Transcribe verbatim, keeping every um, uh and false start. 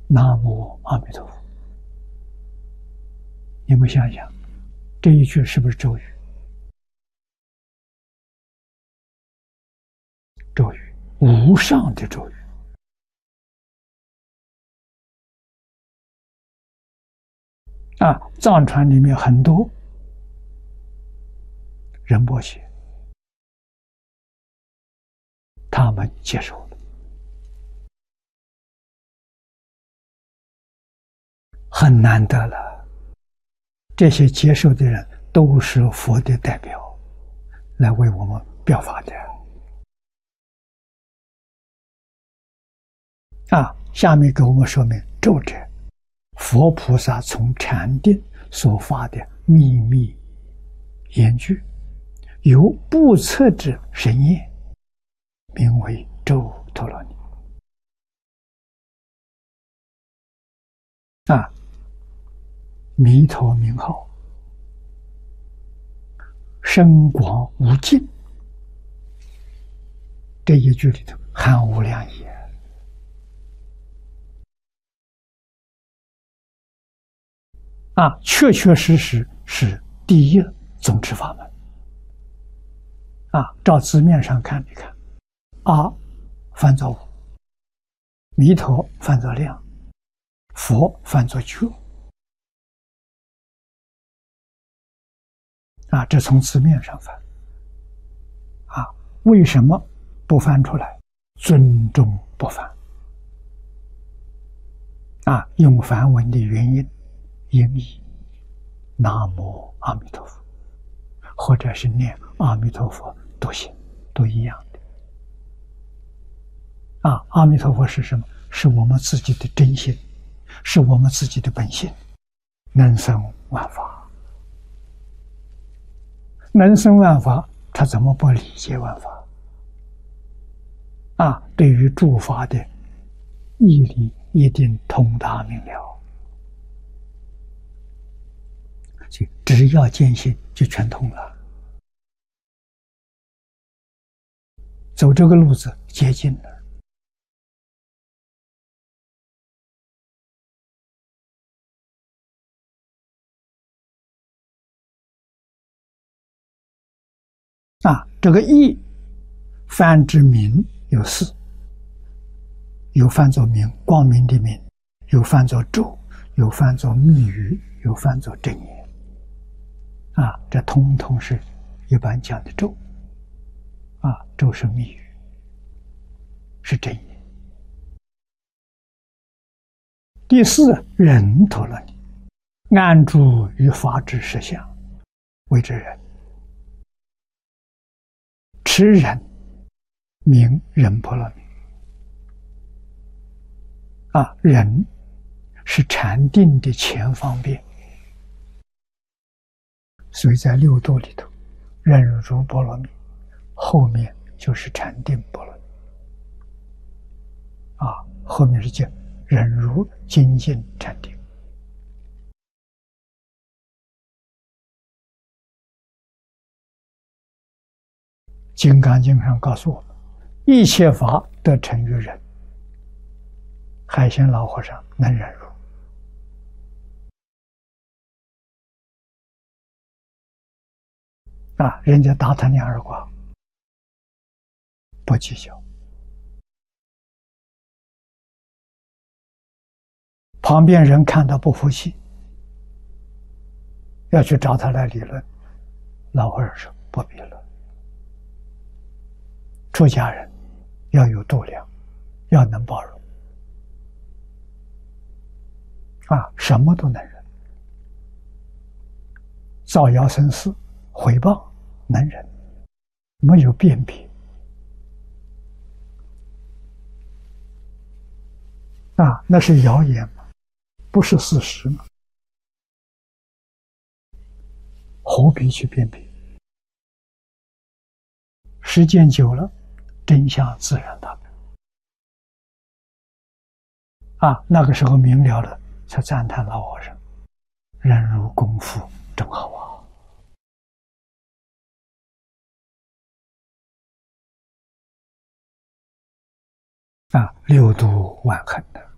南无阿弥陀佛。你们想想，这一句是不是咒语？咒语，无上的咒语啊！藏传里面很多仁波切，他们接受了，很难得了。这些接受的人都是佛的代表，来为我们表法的。啊，下面给我们说明咒者，佛菩萨从禅定所发的秘密言句，由不测之神验，名为咒陀罗尼。啊，弥陀名号深广无尽，这一句里头含无量也。啊，确确实实是第一总持法门。啊，照字面上看，你看，阿翻作无，弥陀翻作量，佛翻作觉。啊，这从字面上翻。啊，为什么不翻出来？尊重不翻。啊，用梵文的原因。音译南无阿弥陀佛，或者是念阿弥陀佛都行，都一样的。啊，阿弥陀佛是什么？是我们自己的真心，是我们自己的本性，能生万法。能生万法，他怎么不理解万法？啊，对于诸法的义理一定通达明了。只要坚信，就全通了。走这个路子接近了。啊，这个义翻之明有四，有翻作明，光明的明；有翻作咒；有翻作密语；有翻作真言。啊，这通通是一般讲的咒。啊，咒是密语，是真言。第四，忍陀罗尼，安住于法之实相，谓之忍。持忍，名忍波罗蜜。啊，忍是禅定的前方便。所以在六度里头，忍辱波罗蜜，后面就是禅定波罗蜜。啊，后面是讲忍辱精进禅定。金刚经上告诉我们，一切法得成于忍。海鲜老和尚能忍辱。啊，人家打他两耳光，不计较。旁边人看到不服气，要去找他来理论，老和尚说不必了。出家人要有度量，要能包容。啊，什么都能忍。造谣生事、诽谤能忍，没有辨别。啊，那是谣言吗？不是事实吗？何必去辨别？时间久了，真相自然大白。啊，那个时候明了了，才赞叹老和尚忍辱功夫真好啊！啊，六度万恒的。